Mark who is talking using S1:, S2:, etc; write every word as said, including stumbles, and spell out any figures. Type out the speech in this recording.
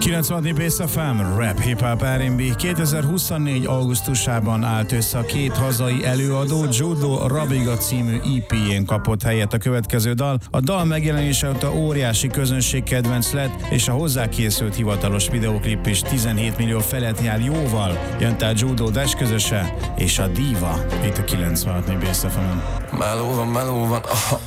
S1: kilencvenhat Bass ef em, Rap, Hip Hop, er end bé. kétezer-huszonnégy. augusztusában állt össze a két hazai előadó, Judo Rabiga című é pé-jén kapott helyet a következő dal. A dal megjelenése óta óriási közönségkedvenc lett, és a hozzá készült hivatalos videóklip is tizenhét millió felett jár jóval. Jön tehát Judo Dash közöse és a Diva itt a kilencvenhat Bass ef em-en.
S2: Meló van, meló van, aha.